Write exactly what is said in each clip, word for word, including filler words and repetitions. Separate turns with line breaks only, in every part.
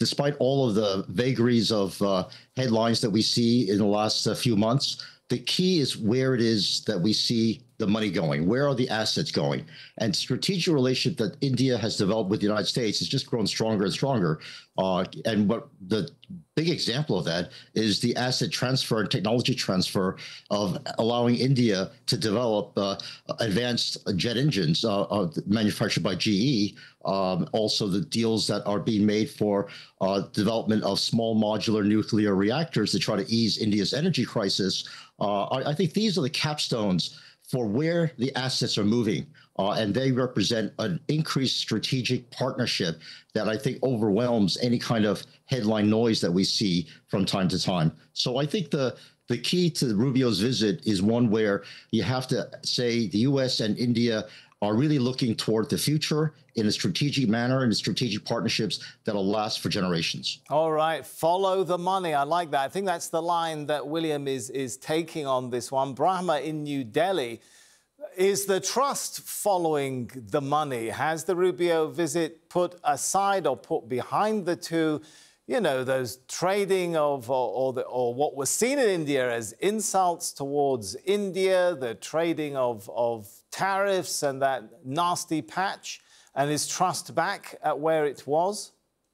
despite all of the vagaries of uh, headlines that we see in the last uh, few months, the key is where it is that we see the money going. Where are the assets going? And strategic relationship that India has developed with the United States has just grown stronger and stronger. Uh, and what the big example of that is the asset transfer and technology transfer of allowing India to develop uh, advanced jet engines uh, uh, manufactured by G E. Um, also, the deals that are being made for uh, development of small modular nuclear reactors to try to ease India's energy crisis. Uh, I, I think these are the capstones for where the assets are moving, uh, and they represent an increased strategic partnership that I think overwhelms any kind of headline noise that we see from time to time. So I think the the key to Rubio's visit is one where you have to say the U S and India are really looking toward the future in a strategic manner and strategic partnerships that'll last for generations.
All right, follow the money. I like that. I think that's the line that William is, is taking on this one. Brahma in New Delhi, is the trust following the money? Has the Rubio visit put aside or put behind the two, you know, those trading of, or, or, the, or what was seen in India as insults towards India, the trading of, of tariffs and that nasty patch, and is trust back at where it was?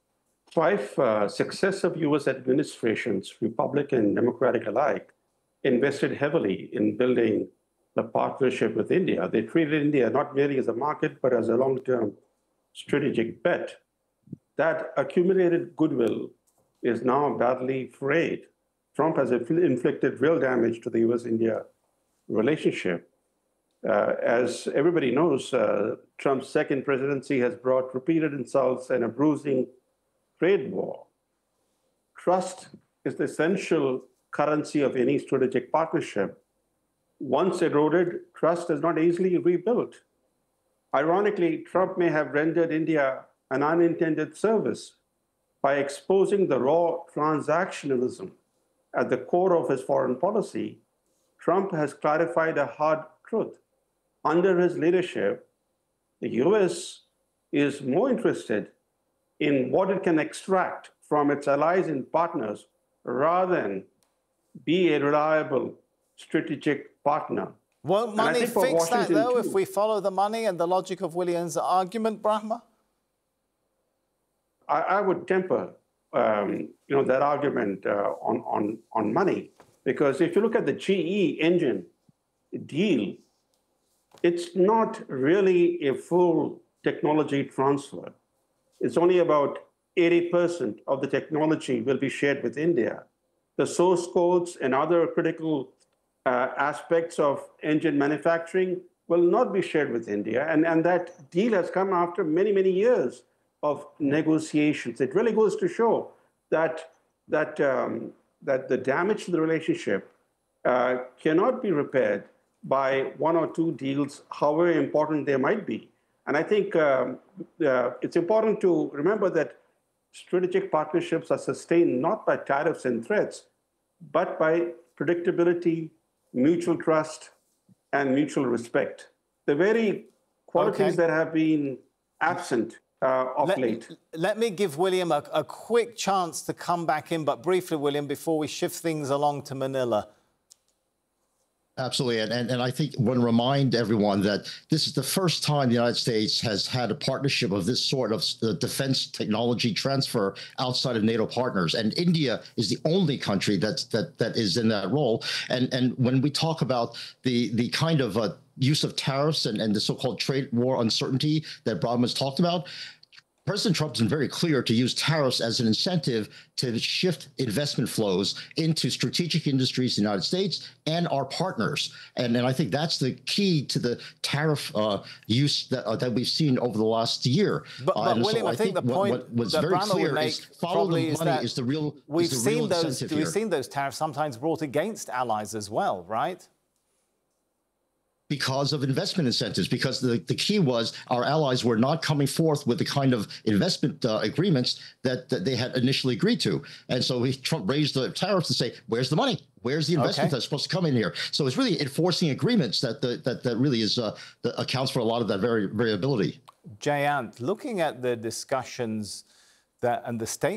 Five uh, successive U S administrations, Republican, Democratic alike, invested heavily in building the partnership with India. They treated India not merely as a market, but as a long-term strategic bet. That accumulated goodwill is now badly frayed. Trump has inflicted real damage to the U S-India relationship. Uh, as everybody knows, uh, Trump's second presidency has brought repeated insults and a bruising trade war. Trust is the essential currency of any strategic partnership. Once eroded, trust is not easily rebuilt. Ironically, Trump may have rendered India an unintended service by exposing the raw transactionalism at the core of his foreign policy. Trump has clarified a hard truth. Under his leadership, the U S is more interested in what it can extract from its allies and partners rather than be a reliable strategic partner.
Won't money fix that, though,
too,
if we follow the money and the logic of William's argument, Brahma?
I, I would temper, um, you know, that argument uh, on, on, on money, because if you look at the G E engine deal, it's not really a full technology transfer. It's only about eighty percent of the technology will be shared with India. The source codes and other critical uh, aspects of engine manufacturing will not be shared with India. And, and that deal has come after many, many years of negotiations. It really goes to show that, that, um, that the damage to the relationship uh, cannot be repaired by one or two deals, however important they might be. And I think um, uh, it's important to remember that strategic partnerships are sustained not by tariffs and threats, but by predictability, mutual trust, and mutual respect. The very qualities
okay.
that have been absent uh, of
let,
late.
Let me give William a, a quick chance to come back in, but briefly, William, before we shift things along to Manila.
Absolutely. And, and, and I think I want to remind everyone that this is the first time the United States has had a partnership of this sort of uh, defense technology transfer outside of NATO partners. And India is the only country that's, that that is in that role. And, and when we talk about the, the kind of uh, use of tariffs and, and the so-called trade war uncertainty that Brahma's talked about, President Trump has been very clear to use tariffs as an incentive to shift investment flows into strategic industries in the United States and our partners. And, and I think that's the key to the tariff uh, use that, uh, that we've seen over the last year.
But, but
uh,
William,
so I,
I think,
think
the point
what, what was
that
very
Brahma
clear
would make
is follow the
is
money
that
is the real
we've
is the real
seen those
incentive
we've
here.
seen those tariffs sometimes brought against allies as well, right?
Because of investment incentives, because the, the key was our allies were not coming forth with the kind of investment uh, agreements that, that they had initially agreed to. And so he, Trump raised the tariffs to say, where's the money? Where's the investment
okay.
that's supposed to come in here? So it's really enforcing agreements that the, that, that really is uh, that accounts for a lot of that very variability.
Jayant, looking at the discussions that and the state